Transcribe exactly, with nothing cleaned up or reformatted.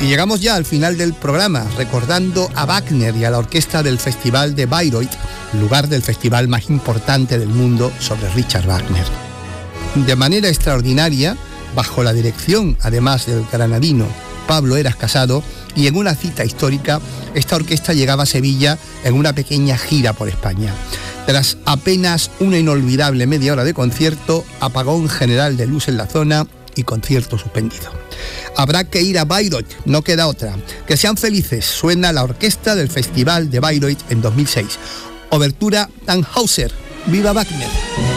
Y llegamos ya al final del programa, recordando a Wagner y a la orquesta del Festival de Bayreuth, lugar del festival más importante del mundo sobre Richard Wagner. De manera extraordinaria, bajo la dirección, además del granadino Pablo Heras Casado, y en una cita histórica, esta orquesta llegaba a Sevilla en una pequeña gira por España. Tras apenas una inolvidable media hora de concierto, apagón general de luz en la zona y concierto suspendido. Habrá que ir a Bayreuth, no queda otra. Que sean felices, suena la orquesta del Festival de Bayreuth en dos mil seis. Obertura Tannhäuser. ¡Viva Wagner!